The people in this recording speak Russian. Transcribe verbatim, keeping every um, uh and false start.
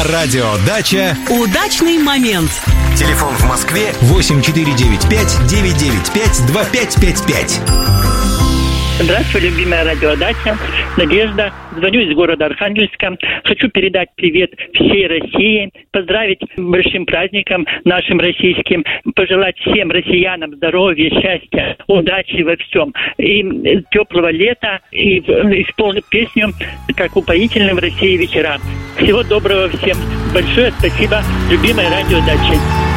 На радио «Дача» удачный момент. Телефон в Москве восемь четыре девять пять девять девять пять два пять пять пять. Здравствуй, любимая радиодача. Надежда. Звоню из города Архангельска. Хочу передать привет всей России, поздравить с большим праздником нашим российским, пожелать всем россиянам здоровья, счастья, удачи во всем. И теплого лета, и исполнить песню «Как упоительны в России вечера». Всего доброго всем. Большое спасибо, любимая радиодача.